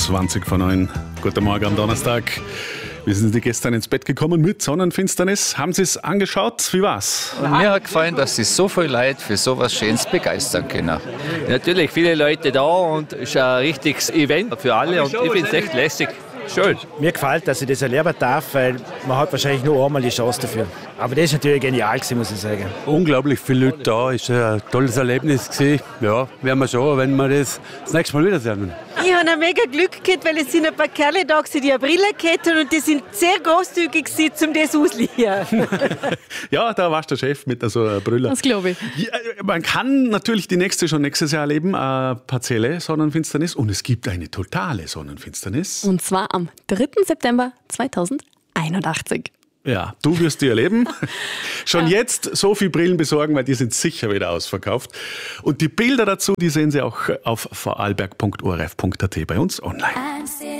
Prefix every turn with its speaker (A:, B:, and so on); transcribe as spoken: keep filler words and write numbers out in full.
A: zwanzig vor neun. Guten Morgen am Donnerstag. Wir sind Sie gestern ins Bett gekommen mit Sonnenfinsternis. Haben Sie es angeschaut? Wie war's?
B: Und mir hat gefallen, dass sich so viele Leute für so etwas Schönes begeistern können.
C: Natürlich, viele Leute da und es ist ein richtiges Event für alle und ich finde es echt lässig. Schön.
D: Mir gefällt, dass ich das erleben darf, weil man hat wahrscheinlich nur einmal die Chance dafür. Aber das ist natürlich genial gewesen, muss ich sagen.
E: Unglaublich viele Leute da, ist ein tolles Erlebnis gewesen. Ja, werden wir schon, wenn wir das das nächste Mal wiedersehen.
F: Ich habe ein mega Glück gehabt, weil es sind ein paar Kerle da gewesen, die eine Brille gehabt haben und die sind sehr großzügig gewesen, um das auszuleihen.
A: Ja, da warst der Chef mit so einer Brille.
G: Das glaube ich.
A: Ja, man kann natürlich die nächste schon nächstes Jahr erleben, eine partielle Sonnenfinsternis. Und es gibt eine totale Sonnenfinsternis.
G: Und zwar am dritten September zweitausendeinundachtzig.
A: Ja, du wirst die erleben. Schon jetzt so viel Brillen besorgen, weil die sind sicher wieder ausverkauft. Und die Bilder dazu, die sehen Sie auch auf vorarlberg punkt o r f punkt a t bei uns online.